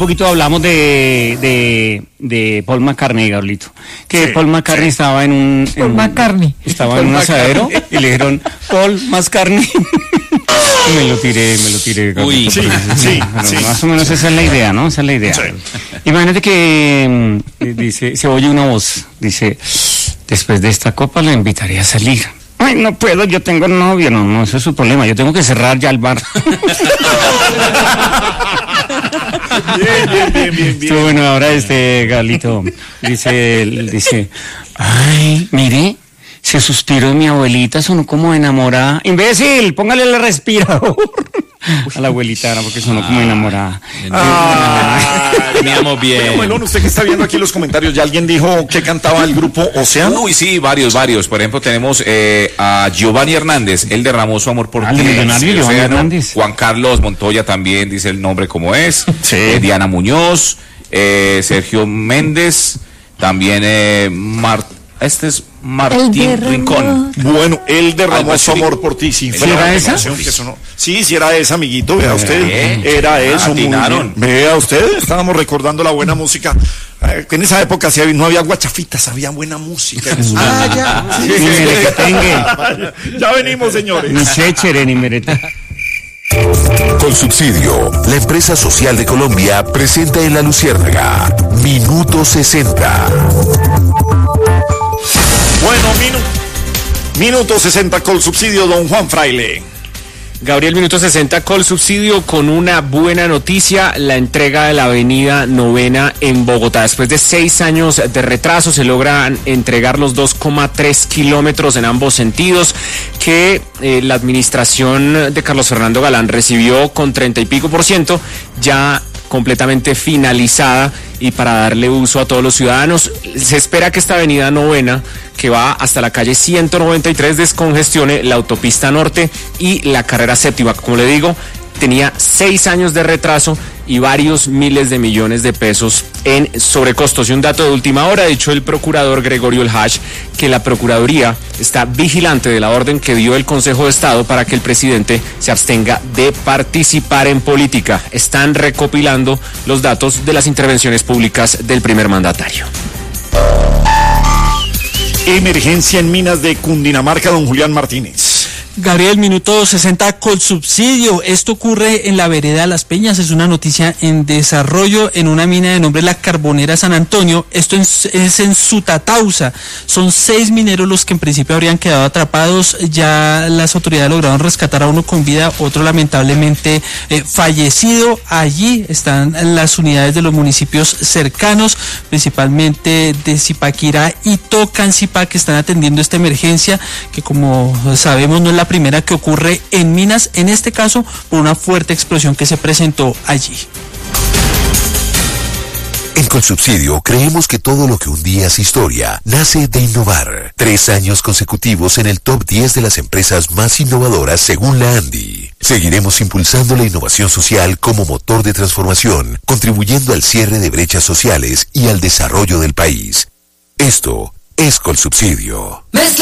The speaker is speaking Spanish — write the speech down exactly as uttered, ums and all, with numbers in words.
Un poquito hablamos de, de, de Paul McCartney, Gabrielito. Que sí, Paul McCartney sí. estaba en un... En, Paul McCartney. Estaba Paul en un asadero y le dijeron, Paul McCartney. me lo tiré, me lo tiré. Uy, sí, sí, bueno, sí. Más o menos esa es la idea, ¿no? Esa es la idea. Sí. Imagínate que dice, se oye una voz, dice, después de esta copa la invitaré a salir. Ay, no puedo, yo tengo novio. No, no, eso es su problema. Yo tengo que cerrar ya el bar. Bien, bien, bien, bien, bien. Sí, bueno, ahora este Galito dice, dice, ay, mire, se suspiró mi abuelita, sonó como enamorada. Imbécil, póngale el respirador. A la abuelita, ¿no? Porque sonó ah, como enamorada. Ah, teníamos bien. Bueno, Melón, usted que está viendo aquí los comentarios, ¿ya alguien dijo que cantaba el grupo Océano? Uy, sí, varios, varios. Por ejemplo, tenemos eh, a Giovanni Hernández, él derramó su amor por ah, ti. Giovanni Hernández. Juan Carlos Montoya también dice el nombre como es. Sí. Eh, Diana Muñoz, eh, Sergio Méndez, también eh, Mar... Este es Martín Rincón. Bueno, él derramó su amor por ti. Sí, ¿Sí era esa? Sí, sí era esa, amiguito. Vea usted. ¿Eh? Era eso. Ah, atinaron. Vea usted. Estábamos recordando la buena música. En esa época sí, no había guachafitas, había buena música. Ah, ya. Sí, sí, sí. Ya venimos, señores. Ni chéchere, ni mereta. Colsubsidio, la empresa social de Colombia, presenta en La Luciérnaga Minuto sesenta. Bueno, minu minuto sesenta Colsubsidio, don Juan Fraile. Gabriel, minuto sesenta Colsubsidio con una buena noticia, la entrega de la avenida Novena en Bogotá. Después de seis años de retraso se logran entregar los dos coma tres kilómetros en ambos sentidos que eh, la administración de Carlos Fernando Galán recibió con treinta y pico por ciento, ya completamente finalizada y para darle uso a todos los ciudadanos. Se espera que esta avenida Novena, que va hasta la calle ciento noventa y tres, descongestione la autopista norte y la carrera séptima. Como le digo, tenía seis años de retraso y varios miles de millones de pesos en sobrecostos. Y un dato de última hora, ha dicho el procurador Gregorio El Hach, que la Procuraduría está vigilante de la orden que dio el Consejo de Estado para que el presidente se abstenga de participar en política. Están recopilando los datos de las intervenciones públicas del primer mandatario. Emergencia en minas de Cundinamarca, don Julián Martínez. Gabriel, minuto sesenta Colsubsidio. Esto ocurre en la vereda Las Peñas, es una noticia en desarrollo en una mina de nombre La Carbonera San Antonio. Esto es, es en Sutatausa. Son seis mineros los que en principio habrían quedado atrapados. Ya las autoridades lograron rescatar a uno con vida, otro lamentablemente eh, fallecido. Allí están las unidades de los municipios cercanos, principalmente de Zipaquirá y Tocancipá, que están atendiendo esta emergencia, que como sabemos no es la primera que ocurre en minas, en este caso por una fuerte explosión que se presentó allí. En Colsubsidio creemos que todo lo que un día es historia nace de innovar. Tres años consecutivos en el top diez de las empresas más innovadoras según la ANDI. Seguiremos impulsando la innovación social como motor de transformación, contribuyendo al cierre de brechas sociales y al desarrollo del país. Esto es Colsubsidio.